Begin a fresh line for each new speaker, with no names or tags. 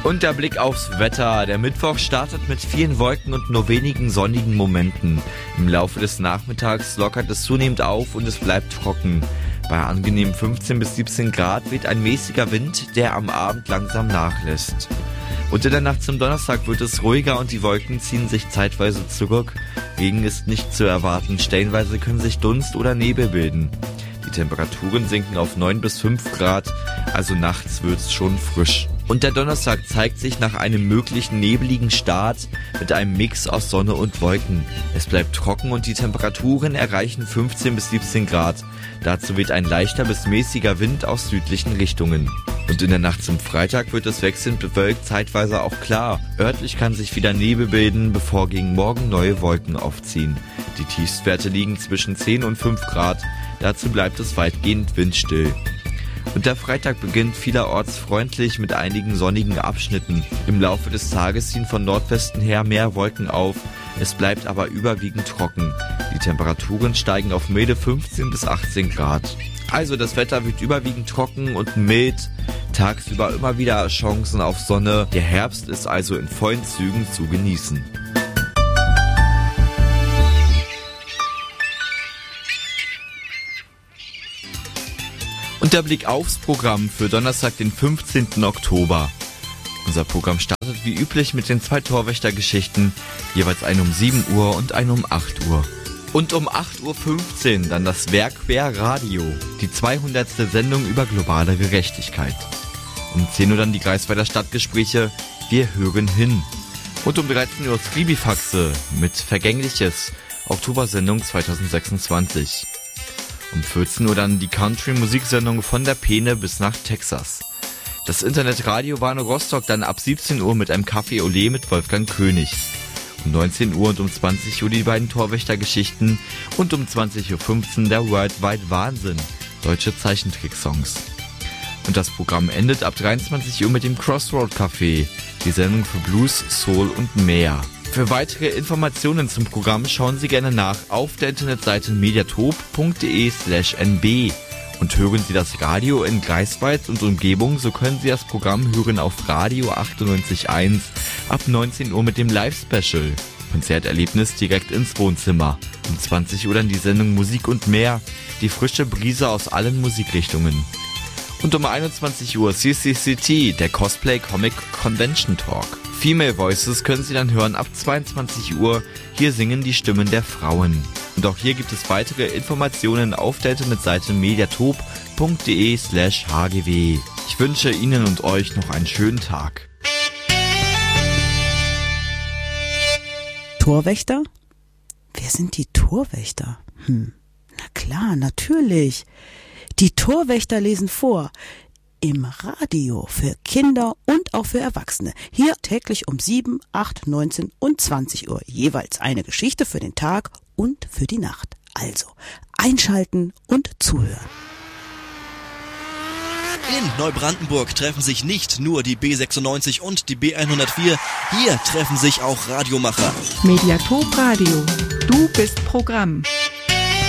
Und der Blick aufs Wetter. Der Mittwoch startet mit vielen Wolken und nur wenigen sonnigen Momenten. Im Laufe des Nachmittags lockert es zunehmend auf und es bleibt trocken. Bei angenehmen 15 bis 17 Grad weht ein mäßiger Wind, der am Abend langsam nachlässt. Und in der Nacht zum Donnerstag wird es ruhiger und die Wolken ziehen sich zeitweise zurück. Regen ist nicht zu erwarten. Stellenweise können sich Dunst oder Nebel bilden. Die Temperaturen sinken auf 9 bis 5 Grad, also nachts wird es schon frisch. Und der Donnerstag zeigt sich nach einem möglichen nebeligen Start mit einem Mix aus Sonne und Wolken. Es bleibt trocken und die Temperaturen erreichen 15 bis 17 Grad. Dazu weht ein leichter bis mäßiger Wind aus südlichen Richtungen. Und in der Nacht zum Freitag wird es wechselnd bewölkt, zeitweise auch klar. Örtlich kann sich wieder Nebel bilden, bevor gegen Morgen neue Wolken aufziehen. Die Tiefstwerte liegen zwischen 10 und 5 Grad. Dazu bleibt es weitgehend windstill. Und der Freitag beginnt vielerorts freundlich mit einigen sonnigen Abschnitten. Im Laufe des Tages ziehen von Nordwesten her mehr Wolken auf. Es bleibt aber überwiegend trocken. Die Temperaturen steigen auf milde 15 bis 18 Grad. Also das Wetter wird überwiegend trocken und mild. Tagsüber immer wieder Chancen auf Sonne. Der Herbst ist also in vollen Zügen zu genießen. Und der Blick aufs Programm für Donnerstag, den 15. Oktober. Unser Programm startet wie üblich mit den 2 Torwächtergeschichten, jeweils eine um 7 Uhr und eine um 8 Uhr. Und um 8.15 Uhr dann das Werk Quer Radio, die 200. Sendung über globale Gerechtigkeit. Um 10 Uhr dann die Greifswalder Stadtgespräche, wir hören hin. Und um 13 Uhr Skribifaxe mit Vergängliches, Oktobersendung 2026. Um 14 Uhr dann die Country-Musiksendung von der Peene bis nach Texas. Das Internetradio Warnow Rostock dann ab 17 Uhr mit einem Café Olé mit Wolfgang König. Um 19 Uhr und um 20 Uhr die beiden Torwächtergeschichten und um 20.15 Uhr der Worldwide Wahnsinn, deutsche Zeichentricksongs. Und das Programm endet ab 23 Uhr mit dem Crossroad Café, die Sendung für Blues, Soul und mehr. Für weitere Informationen zum Programm schauen Sie gerne nach auf der Internetseite mediatop.de/nb. Und hören Sie das Radio in Greifswald und Umgebung, so können Sie das Programm hören auf Radio 98.1 ab 19 Uhr mit dem Live-Special. Konzerterlebnis direkt ins Wohnzimmer. Um 20 Uhr dann die Sendung Musik und mehr, die frische Brise aus allen Musikrichtungen. Und um 21 Uhr CCCT, der Cosplay Comic Convention Talk. Female Voices können Sie dann hören ab 22 Uhr. Hier singen die Stimmen der Frauen. Und auch hier gibt es weitere Informationen auf der Internetseite mediatop.de/hgw. Ich wünsche Ihnen und euch noch einen schönen Tag.
Torwächter? Wer sind die Torwächter? Na klar, natürlich. Die Torwächter lesen vor. Im Radio für Kinder und auch für Erwachsene. Hier täglich um 7, 8, 19 und 20 Uhr. Jeweils eine Geschichte für den Tag und für die Nacht. Also einschalten und zuhören.
In Neubrandenburg treffen sich nicht nur die B96 und die B104. Hier treffen sich auch Radiomacher.
Mediatop Radio. Du bist Programm.